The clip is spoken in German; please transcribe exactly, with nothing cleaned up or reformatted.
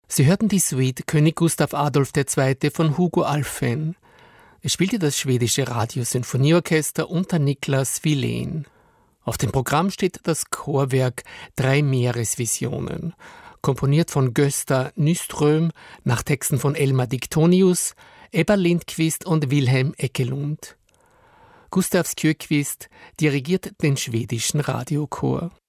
Sie hörten die Suite König Gustav Adolf der Zweite von Hugo Alfvén. Es spielte das schwedische Radiosinfonieorchester unter Niklas Wilén. Auf dem Programm steht das Chorwerk Drei Meeresvisionen, komponiert von Gösta Nyström nach Texten von Elmar Diktonius, Ebba Lindqvist und Wilhelm Eckelund. Gustav Sjökvist dirigiert den schwedischen Radiochor.